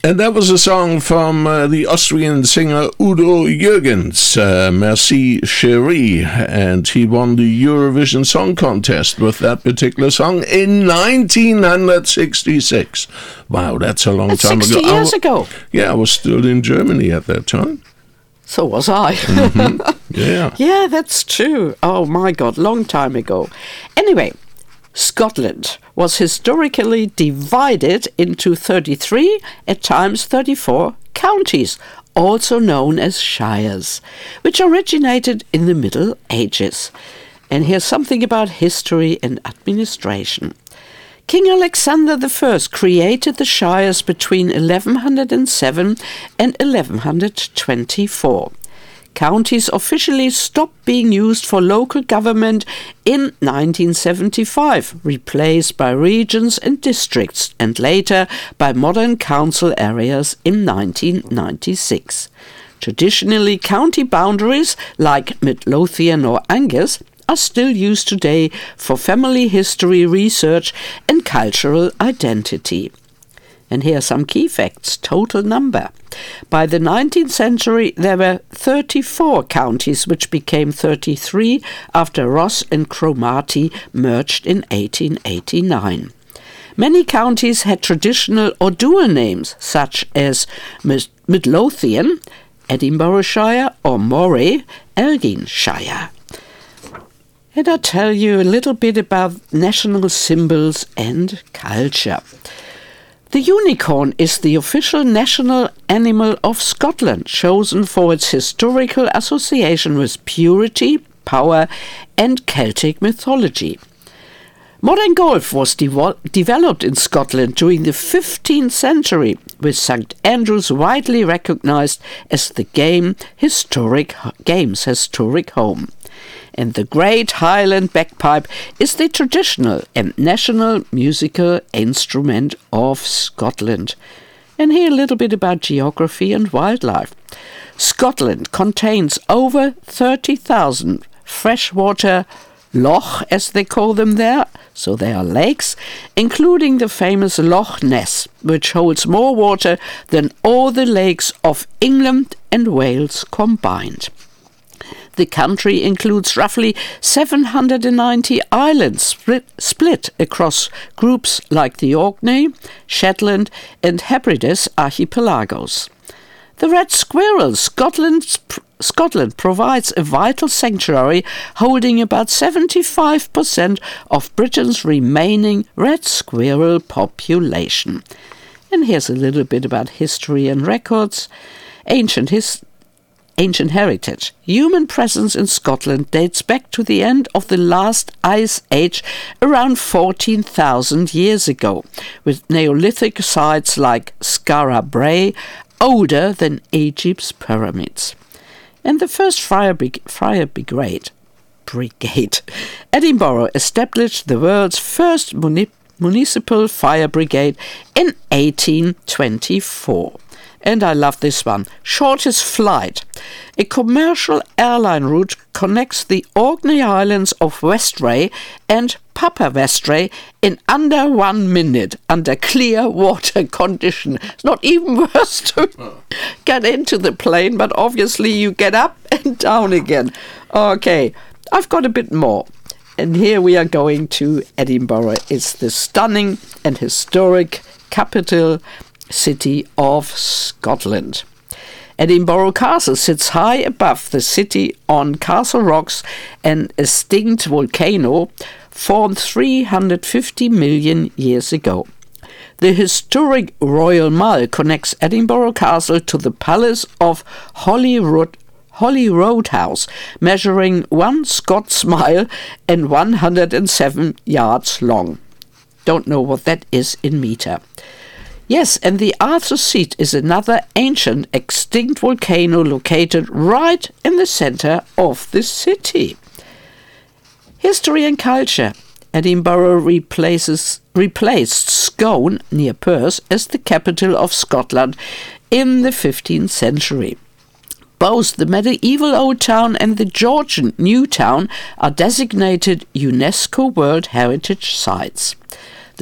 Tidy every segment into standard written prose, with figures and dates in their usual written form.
And that was a song from the Austrian singer Udo Jürgens, Merci Chérie, and he won the Eurovision Song Contest with that particular song in 1966. Wow, that's a long time ago. 60 years ago. Yeah, I was still in Germany at that time. So was I. Yeah. Yeah, that's true. Oh my God, long time ago. Anyway, Scotland was historically divided into 33, at times 34, counties, also known as shires, which originated in the Middle Ages. And here's something about history and administration. King Alexander I created the shires between 1107 and 1124. Counties officially stopped being used for local government in 1975, replaced by regions and districts, and later by modern council areas in 1996. Traditionally, county boundaries like Midlothian or Angus are still used today for family history research and cultural identity. And here are some key facts. Total number. By the 19th century, there were 34 counties, which became 33 after Ross and Cromarty merged in 1889. Many counties had traditional or dual names, such as Midlothian, Edinburghshire, or Moray, Elginshire. And I'll tell you a little bit about national symbols and culture. The unicorn is the official national animal of Scotland, chosen for its historical association with purity, power, and Celtic mythology. Modern golf was developed in Scotland during the 15th century, with St Andrews widely recognised as the game's historic home. And the Great Highland Bagpipe is the traditional and national musical instrument of Scotland. And here a little bit about geography and wildlife. Scotland contains over 30,000 freshwater loch, as they call them there, so they are lakes, including the famous Loch Ness, which holds more water than all the lakes of England and Wales combined. The country includes roughly 790 islands split across groups like the Orkney, Shetland and Hebrides archipelagos. The red squirrel, Scotland provides a vital sanctuary holding about 75% of Britain's remaining red squirrel population. And here's a little bit about history and records. Ancient heritage. Human presence in Scotland dates back to the end of the last ice age around 14,000 years ago, with Neolithic sites like Skara Brae older than Egypt's pyramids. And the first fire brigade, Edinburgh established the world's first municipal fire brigade in 1824. And I love this one. Shortest flight. A commercial airline route connects the Orkney Islands of Westray and Papa Westray in under 1 minute under clear water condition. It's not even worse to get into the plane, but obviously you get up and down again. Okay, I've got a bit more. And here we are going to Edinburgh. It's the stunning and historic capital city of Scotland. Edinburgh Castle sits high above the city on Castle Rocks, an extinct volcano formed 350 million years ago. The historic Royal Mile connects Edinburgh Castle to the Palace of Holyrood House, measuring 1 Scots mile and 107 yards long. Don't know what that is in meter. Yes, and the Arthur Seat is another ancient extinct volcano located right in the centre of the city. History and culture. Edinburgh replaced Scone, near Perth, as the capital of Scotland in the 15th century. Both the medieval Old Town and the Georgian New Town are designated UNESCO World Heritage Sites.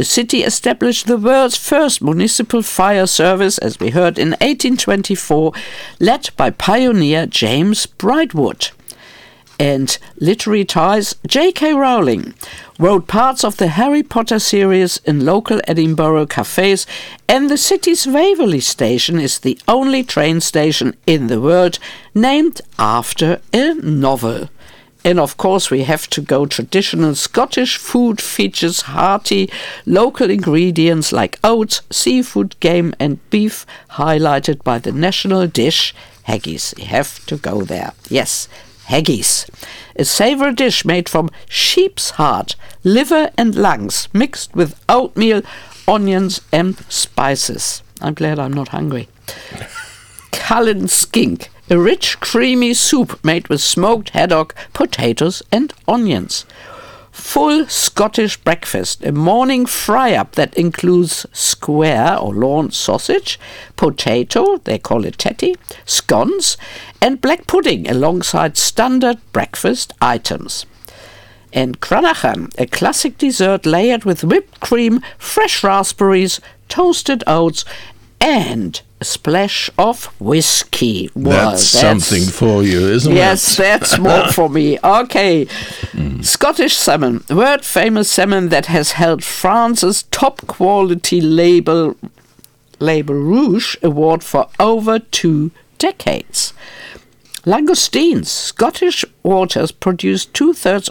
The city established the world's first municipal fire service, as we heard, in 1824, led by pioneer James Brightwood. And literary ties, J.K. Rowling wrote parts of the Harry Potter series in local Edinburgh cafes, and the city's Waverley Station is the only train station in the world named after a novel. And of course we have to go traditional Scottish food features hearty local ingredients like oats, seafood, game and beef, highlighted by the national dish haggis. You have to go there. Yes, haggis. A savoury dish made from sheep's heart, liver and lungs, mixed with oatmeal, onions and spices. I'm glad I'm not hungry. Cullen skink. A rich, creamy soup made with smoked haddock, potatoes and onions. Full Scottish breakfast, a morning fry-up that includes square or lawn sausage, potato, they call it tatty, scones, and black pudding alongside standard breakfast items. And Cranachan, a classic dessert layered with whipped cream, fresh raspberries, toasted oats, and a splash of whiskey. Well, that's something for you, isn't it? Yes, that's more for me. Okay. Scottish salmon, world-famous salmon that has held France's top-quality label Rouge award for over 2 decades. Langoustines. Scottish waters produce 2/3